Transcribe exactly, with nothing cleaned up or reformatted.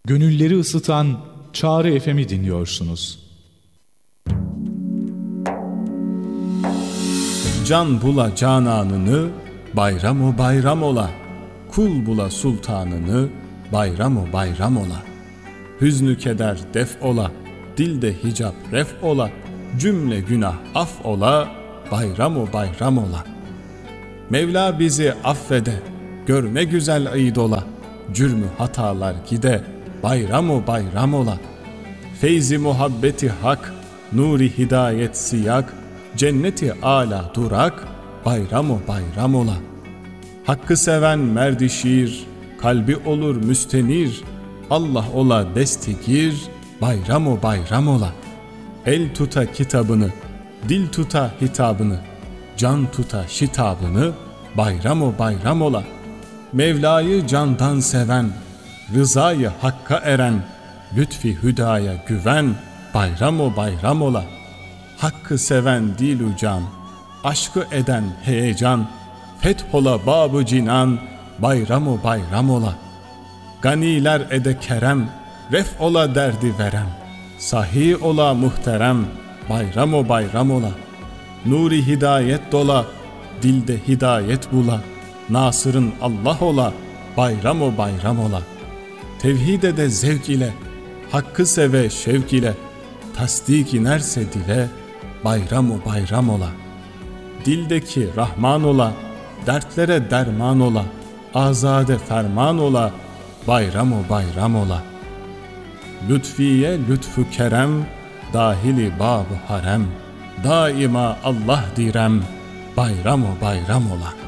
Gönülleri ısıtan Çağrı F M'i dinliyorsunuz. Can bula cananını, bayram-ı bayram ola. Kul bula sultanını, bayram-ı bayram ola. Hüznü keder def ola, dilde hicap ref ola. Cümle günah af ola, bayram-ı bayram ola. Mevla bizi affede, görme güzel ayı dola. Cürmü hatalar gide, bayram-ı bayram ola. Feyzi muhabbeti hak, nuri hidayet siyak. Cenneti âlâ durak, bayram-ı bayram ola. Hakkı seven merdi şiir, kalbi olur müstenir. Allah ola destigir, bayram-ı bayram ola. El tuta kitabını, dil tuta hitabını, can tuta şitabını, bayram-ı bayram ola. Mevla'yı candan seven, rızayı hakka eren, lütfi hüdaya güven, bayram-ı bayram ola. Hakkı seven dil-u can, aşkı eden heyecan, fethola bab-ı cinan, bayram-ı bayram ola. Ganiler ede kerem, ref ola derdi verem, sahi ola muhterem, bayram-ı bayram ola. Nuri hidayet dola, dilde hidayet bula, Nasır'ın Allah ola, bayram-ı bayram ola. Tevhid ede zevk ile, hakkı seve şevk ile, tasdik inerse dile, bayram-ı bayram ola. Dildeki Rahman ola, dertlere derman ola, azade ferman ola, bayram-ı bayram ola. Lütfiye lütfu kerem, dahili bab-ı harem, daima Allah direm, bayram-ı bayram ola.